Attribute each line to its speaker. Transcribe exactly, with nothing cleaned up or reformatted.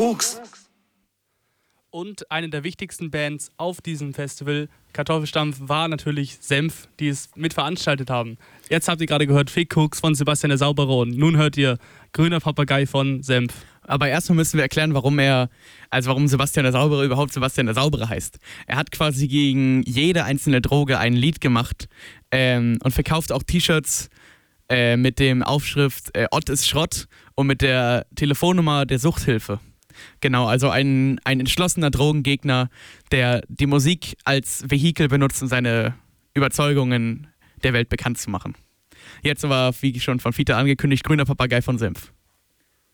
Speaker 1: Koks.
Speaker 2: Und eine der wichtigsten Bands auf diesem Festival, Kartoffelstampf, war natürlich Senf, die es mitveranstaltet haben. Jetzt habt ihr gerade gehört Fick Koks von Sebastian der Saubere und nun hört ihr Grüner Papagei von Senf.
Speaker 3: Aber erstmal müssen wir erklären, warum er, also warum Sebastian der Saubere überhaupt Sebastian der Saubere heißt. Er hat quasi gegen jede einzelne Droge ein Lied gemacht ähm, und verkauft auch T-Shirts äh, mit dem Aufschrift äh, Ott ist Schrott und mit der Telefonnummer der Suchthilfe. Genau, also ein, ein entschlossener Drogengegner, der die Musik als Vehikel benutzt, um seine Überzeugungen der Welt bekannt zu machen. Jetzt aber, wie schon von Fiete angekündigt, Grüner Papagei von Senf.